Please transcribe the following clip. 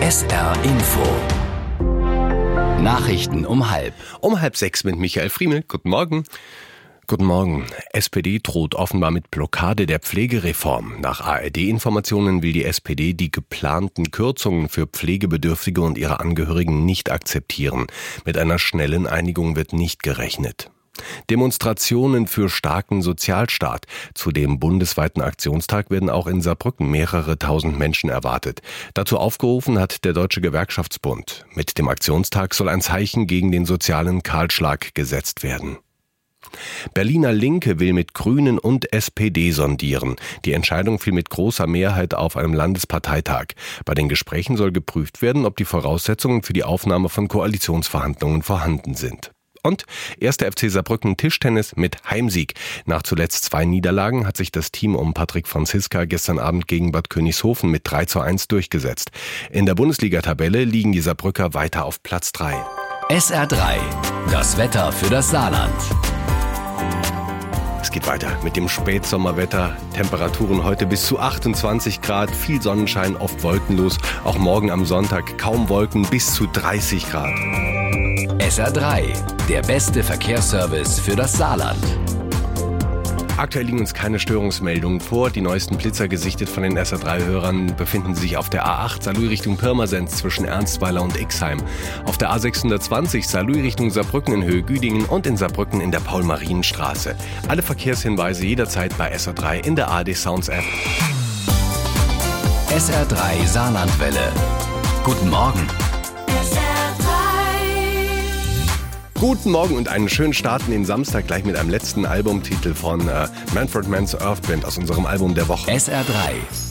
SR Info. Nachrichten um 5:30. Um 5:30 mit Michael Friemel. Guten Morgen. Guten Morgen. SPD droht offenbar mit Blockade der Pflegereform. Nach ARD-Informationen will die SPD die geplanten Kürzungen für Pflegebedürftige und ihre Angehörigen nicht akzeptieren. Mit einer schnellen Einigung wird nicht gerechnet. Demonstrationen für starken Sozialstaat. Zu dem bundesweiten Aktionstag werden auch in Saarbrücken mehrere tausend Menschen erwartet. Dazu aufgerufen hat der Deutsche Gewerkschaftsbund. Mit dem Aktionstag soll ein Zeichen gegen den sozialen Kahlschlag gesetzt werden. Berliner Linke will mit Grünen und SPD sondieren. Die Entscheidung fiel mit großer Mehrheit auf einem Landesparteitag. Bei den Gesprächen soll geprüft werden, ob die Voraussetzungen für die Aufnahme von Koalitionsverhandlungen vorhanden sind. Und 1. FC Saarbrücken Tischtennis mit Heimsieg. Nach zuletzt 2 Niederlagen hat sich das Team um Patrick Franziska gestern Abend gegen Bad Königshofen mit 3:1 durchgesetzt. In der Bundesliga-Tabelle liegen die Saarbrücker weiter auf Platz 3. SR3, das Wetter für das Saarland. Es geht weiter mit dem Spätsommerwetter. Temperaturen heute bis zu 28 Grad, viel Sonnenschein, oft wolkenlos. Auch morgen am Sonntag kaum Wolken, bis zu 30 Grad. SR3, der beste Verkehrsservice für das Saarland. Aktuell liegen uns keine Störungsmeldungen vor. Die neuesten Blitzer gesichtet von den SR3-Hörern befinden sich auf der A8 Saarlouis Richtung Pirmasens zwischen Ernstweiler und Ixheim. Auf der A620 Saarlouis Richtung Saarbrücken in Höhe Güdingen und in Saarbrücken in der Paul-Marien-Straße. Alle Verkehrshinweise jederzeit bei SR3 in der ARD Sounds App. SR3 Saarlandwelle. Guten Morgen. Guten Morgen und einen schönen Start in den Samstag, gleich mit einem letzten Albumtitel von Manfred Mann's Earth Band aus unserem Album der Woche. SR3